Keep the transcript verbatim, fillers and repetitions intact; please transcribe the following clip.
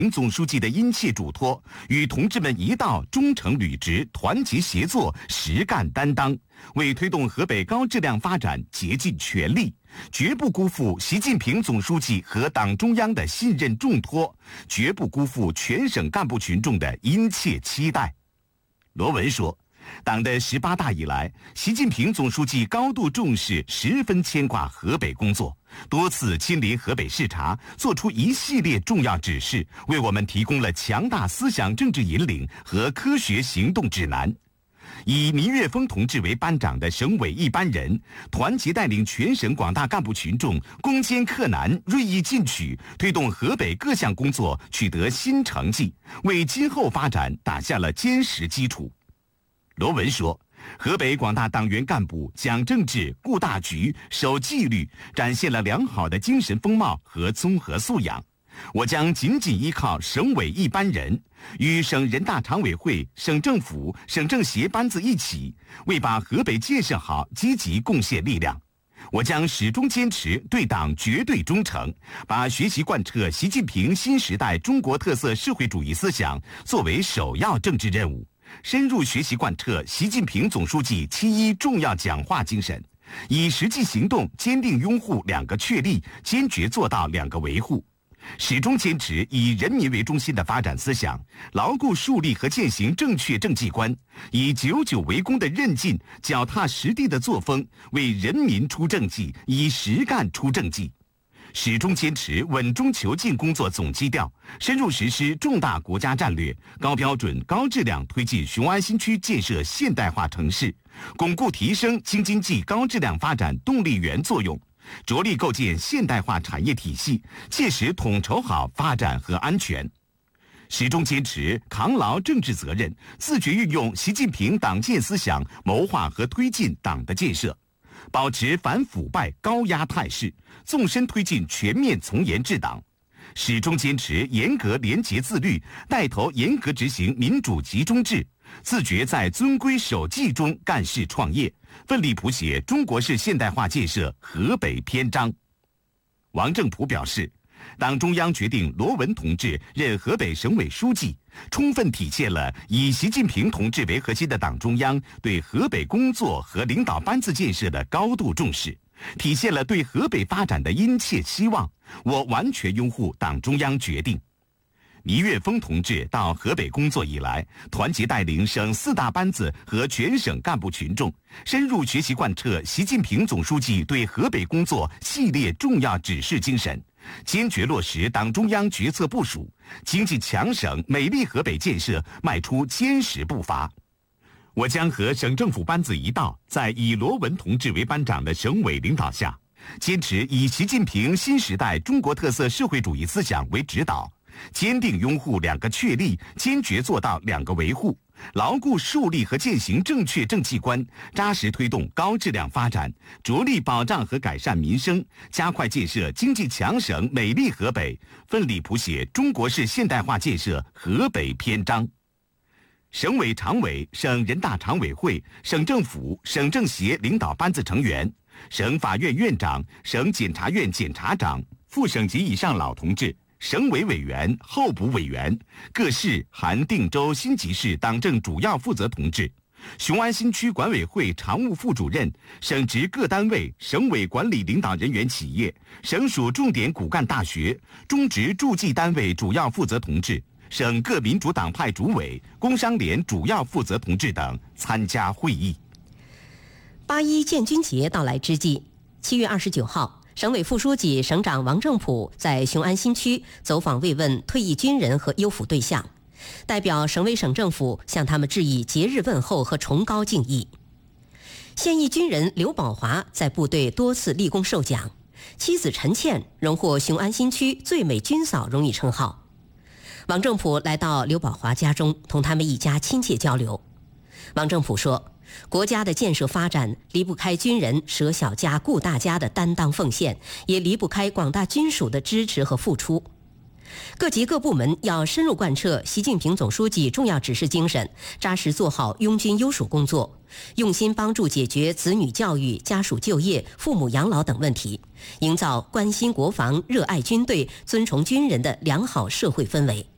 总书记的殷切嘱托，与同志们一道忠诚履职、团结协作、实干担当，为推动河北高质量发展竭尽全力，绝不辜负习近平总书记和党中央的信任重托，绝不辜负全省干部群众的殷切期待。罗文说，党的十八大以来，习近平总书记高度重视、十分牵挂河北工作，多次亲临河北视察，作出一系列重要指示，为我们提供了强大思想政治引领和科学行动指南。以倪岳峰同志为班长的省委一班人，团结带领全省广大干部群众，攻坚克难，锐意进取，推动河北各项工作取得新成绩，为今后发展打下了坚实基础。罗文说，河北广大党员干部讲政治、顾大局、守纪律，展现了良好的精神风貌和综合素养。我将紧紧依靠省委一班人，与省人大常委会、省政府、省政协班子一起，为把河北建设好积极贡献力量。我将始终坚持对党绝对忠诚，把学习贯彻习近平新时代中国特色社会主义思想作为首要政治任务，深入学习贯彻习近平总书记七一重要讲话精神，以实际行动坚定拥护两个确立，坚决做到两个维护。始终坚持以人民为中心的发展思想，牢固树立和践行正确政绩观，以久久为功的韧劲、脚踏实地的作风，为人民出政绩，以实干出政绩。始终坚持稳中求进工作总基调，深入实施重大国家战略，高标准、高质量推进雄安新区建设现代化城市，巩固提升京津冀高质量发展动力源作用。着力构建现代化产业体系，切实统筹好发展和安全。始终坚持扛牢政治责任，自觉运用习近平党建思想，谋划和推进党的建设，保持反腐败高压态势，纵深推进全面从严治党。始终坚持严格廉洁自律，带头严格执行民主集中制，自觉在遵规守纪中干事创业，奋力谱写中国式现代化建设河北篇章。王正普表示，党中央决定罗文同志任河北省委书记，充分体现了以习近平同志为核心的党中央对河北工作和领导班子建设的高度重视，体现了对河北发展的殷切希望。我完全拥护党中央决定。倪岳峰同志到河北工作以来，团结带领省四大班子和全省干部群众，深入学习贯彻习近平总书记对河北工作系列重要指示精神，坚决落实党中央决策部署，经济强省、美丽河北建设迈出坚实步伐。我将和省政府班子一道，在以罗文同志为班长的省委领导下，坚持以习近平新时代中国特色社会主义思想为指导，坚定拥护两个确立，坚决做到两个维护，牢固树立和践行正确政绩观，扎实推动高质量发展，着力保障和改善民生，加快建设经济强省美丽河北，奋力谱写中国式现代化建设河北篇章。省委常委、省人大常委会、省政府、省政协领导班子成员，省法院院长、省检察院检察长、副省级以上老同志，省委委员、候补委员，各市含定州新集市党政主要负责同志，雄安新区管委会常务副主任，省直各单位、省委管理领导人员企业，省属重点骨干大学、中直驻纪单位主要负责同志，省各民主党派主委、工商联主要负责同志等参加会议。 八一建军节到来之际，七月二十九号，省委副书记、省长王正普在雄安新区走访慰问退役军人和优抚对象，代表省委省政府向他们致以节日问候和崇高敬意。现役军人刘宝华在部队多次立功受奖，妻子陈倩荣获雄安新区最美军嫂荣誉称号。王正普来到刘宝华家中，同他们一家亲切交流。王正普说，国家的建设发展离不开军人舍小家顾大家的担当奉献，也离不开广大军属的支持和付出。各级各部门要深入贯彻习近平总书记重要指示精神，扎实做好拥军优属工作，用心帮助解决子女教育、家属就业、父母养老等问题，营造关心国防、热爱军队、尊崇军人的良好社会氛围。